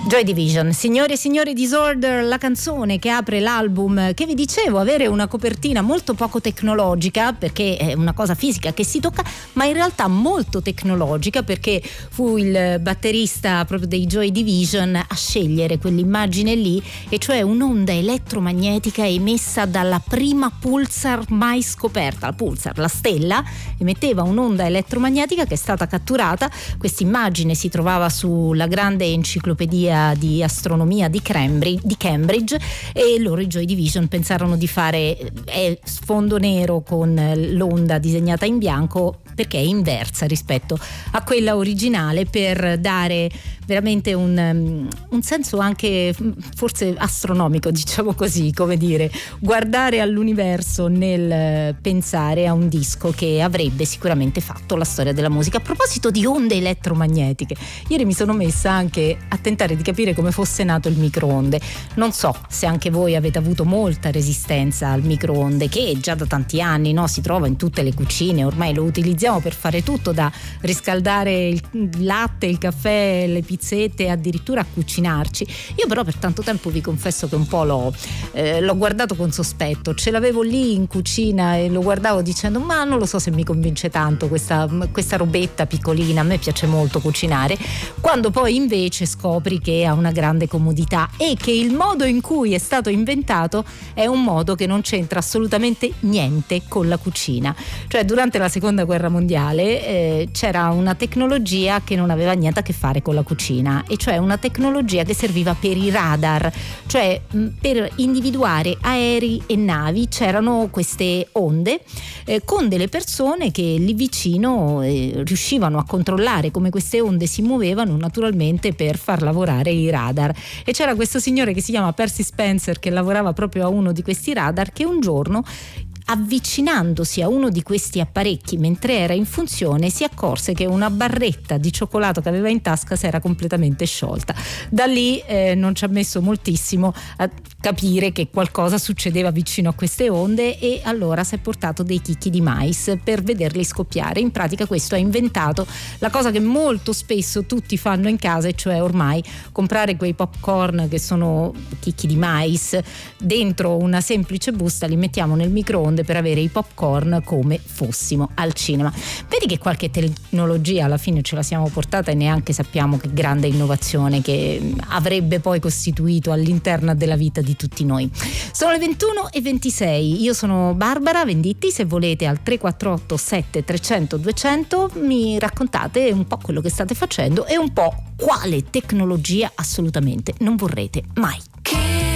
Joy Division, signore e signori, Disorder, la canzone che apre l'album, che vi dicevo avere una copertina molto poco tecnologica perché è una cosa fisica che si tocca, ma in realtà molto tecnologica perché fu il batterista proprio dei Joy Division a scegliere quell'immagine lì, e cioè un'onda elettromagnetica emessa dalla prima pulsar mai scoperta. La pulsar, la stella, emetteva un'onda elettromagnetica che è stata catturata. Questa immagine si trovava sulla grande enciclopedia di astronomia di Cambridge, e loro, i Joy Division, pensarono di fare sfondo nero con l'onda disegnata in bianco perché è inversa rispetto a quella originale, per dare veramente un senso anche forse astronomico, diciamo così, come dire, guardare all'universo nel pensare a un disco che avrebbe sicuramente fatto la storia della musica. A proposito di onde elettromagnetiche, ieri mi sono messa anche a tentare di capire come fosse nato il microonde. Non so se anche voi avete avuto molta resistenza al microonde, che già da tanti anni, no, si trova in tutte le cucine, ormai lo utilizziamo per fare tutto, da riscaldare il latte, il caffè, le pizzette, addirittura a cucinarci. Io però per tanto tempo vi confesso che un po' l'ho guardato con sospetto, ce l'avevo lì in cucina e lo guardavo dicendo ma non lo so se mi convince tanto questa robetta piccolina, a me piace molto cucinare, quando poi invece scopri che ha una grande comodità e che il modo in cui è stato inventato è un modo che non c'entra assolutamente niente con la cucina. Cioè durante la seconda guerra mondiale c'era una tecnologia che non aveva niente a che fare con la cucina, e cioè una tecnologia che serviva per i radar, cioè per individuare aerei e navi. C'erano queste onde con delle persone che lì vicino riuscivano a controllare come queste onde si muovevano naturalmente per far lavorare i radar. E c'era questo signore che si chiama Percy Spencer, che lavorava proprio a uno di questi radar, che un giorno, avvicinandosi a uno di questi apparecchi mentre era in funzione, si accorse che una barretta di cioccolato che aveva in tasca si era completamente sciolta. Da lì non ci ha messo moltissimo a capire che qualcosa succedeva vicino a queste onde, e allora si è portato dei chicchi di mais per vederli scoppiare. In pratica questo ha inventato la cosa che molto spesso tutti fanno in casa, e cioè ormai comprare quei popcorn che sono chicchi di mais dentro una semplice busta, li mettiamo nel microonde per avere i popcorn come fossimo al cinema. Vedi che qualche tecnologia alla fine ce la siamo portata e neanche sappiamo che grande innovazione che avrebbe poi costituito all'interno della vita di tutti noi. Sono le 21:26, io sono Barbara Venditti. Se volete al 348 7300 200 mi raccontate un po' quello che state facendo e un po' quale tecnologia assolutamente non vorrete mai.